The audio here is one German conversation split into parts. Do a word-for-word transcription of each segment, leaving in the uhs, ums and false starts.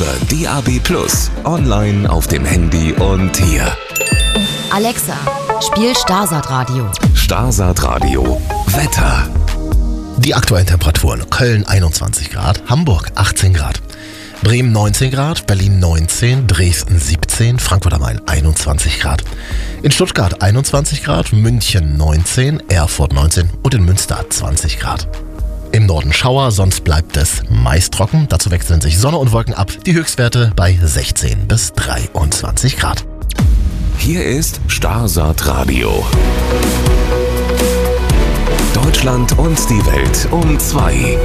über D A B plus, online auf dem Handy und hier. Alexa, spiel Starsat Radio. Starsat Radio. Wetter. Die aktuellen Temperaturen: Köln einundzwanzig Grad, Hamburg achtzehn Grad, Bremen neunzehn Grad, Berlin neunzehn, Dresden siebzehn, Frankfurt am Main einundzwanzig Grad, in Stuttgart einundzwanzig Grad, München neunzehn, Erfurt neunzehn und in Münster zwanzig Grad. Im Norden Schauer, sonst bleibt es meist trocken. Dazu wechseln sich Sonne und Wolken ab. Die Höchstwerte bei sechzehn bis dreiundzwanzig Grad. Hier ist Starsat Radio. Deutschland und die Welt um zwei.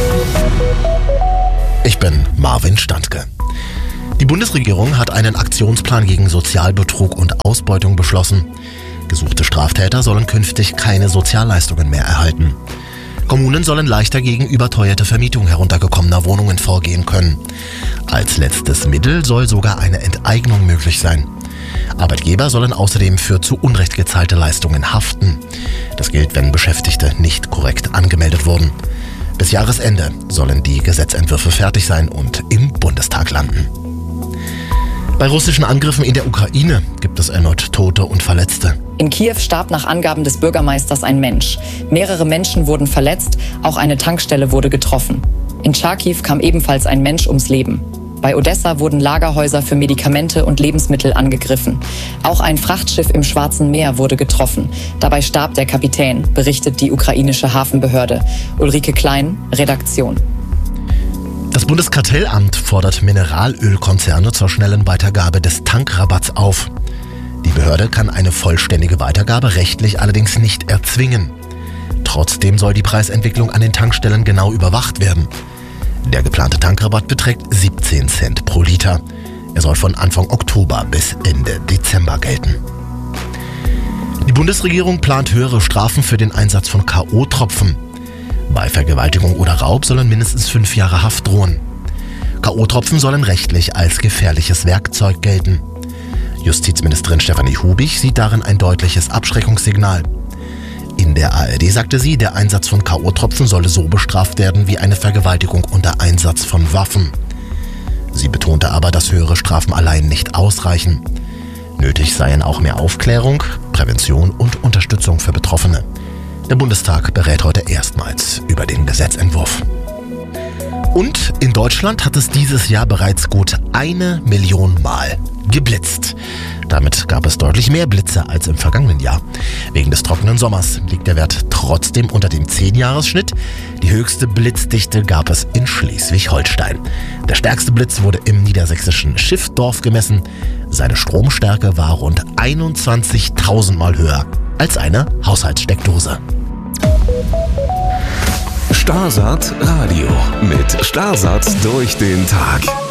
Ich bin Marvin Standke. Die Bundesregierung hat einen Aktionsplan gegen Sozialbetrug und Ausbeutung beschlossen. Gesuchte Straftäter sollen künftig keine Sozialleistungen mehr erhalten. Kommunen sollen leichter gegen überteuerte Vermietung heruntergekommener Wohnungen vorgehen können. Als letztes Mittel soll sogar eine Enteignung möglich sein. Arbeitgeber sollen außerdem für zu Unrecht gezahlte Leistungen haften. Das gilt, wenn Beschäftigte nicht korrekt angemeldet wurden. Bis Jahresende sollen die Gesetzentwürfe fertig sein und im Bundestag landen. Bei russischen Angriffen in der Ukraine gibt es erneut Tote und Verletzte. In Kiew starb nach Angaben des Bürgermeisters ein Mensch. Mehrere Menschen wurden verletzt, auch eine Tankstelle wurde getroffen. In Charkiw kam ebenfalls ein Mensch ums Leben. Bei Odessa wurden Lagerhäuser für Medikamente und Lebensmittel angegriffen. Auch ein Frachtschiff im Schwarzen Meer wurde getroffen. Dabei starb der Kapitän, berichtet die ukrainische Hafenbehörde. Ulrike Klein, Redaktion. Das Bundeskartellamt fordert Mineralölkonzerne zur schnellen Weitergabe des Tankrabatts auf. Die Behörde kann eine vollständige Weitergabe rechtlich allerdings nicht erzwingen. Trotzdem soll die Preisentwicklung an den Tankstellen genau überwacht werden. Der geplante Tankrabatt beträgt siebzehn Cent pro Liter. Er soll von Anfang Oktober bis Ende Dezember gelten. Die Bundesregierung plant höhere Strafen für den Einsatz von K O-Tropfen. Bei Vergewaltigung oder Raub sollen mindestens fünf Jahre Haft drohen. K O-Tropfen sollen rechtlich als gefährliches Werkzeug gelten. Justizministerin Stefanie Hubich sieht darin ein deutliches Abschreckungssignal. In der A R D sagte sie, der Einsatz von K O-Tropfen solle so bestraft werden wie eine Vergewaltigung unter Einsatz von Waffen. Sie betonte aber, dass höhere Strafen allein nicht ausreichen. Nötig seien auch mehr Aufklärung, Prävention und Unterstützung für Betroffene. Der Bundestag berät heute erstmals über den Gesetzentwurf. Und in Deutschland hat es dieses Jahr bereits gut eine Million Mal geblitzt. Damit gab es deutlich mehr Blitze als im vergangenen Jahr. Wegen des trockenen Sommers liegt der Wert trotzdem unter dem zehn-Jahres-Schnitt. Die höchste Blitzdichte gab es in Schleswig-Holstein. Der stärkste Blitz wurde im niedersächsischen Schiffdorf gemessen. Seine Stromstärke war rund einundzwanzigtausend Mal höher als eine Haushaltssteckdose. Starsat Radio mit Starsat durch den Tag.